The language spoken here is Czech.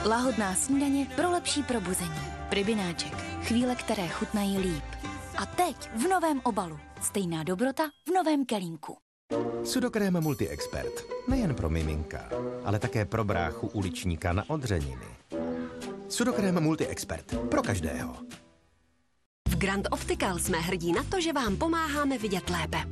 Lahodná snídaně pro lepší probuzení. Rybináček. Chvíle, které chutnají líp. A teď v novém obalu. Stejná dobrota v novém kelímku. Sudokrém Multi-Expert. Nejen pro miminka, ale také pro bráchu uličníka na odřeniny. Sudokrém Multi-Expert. Pro každého. V Grand Optical jsme hrdí na to, že vám pomáháme vidět lépe.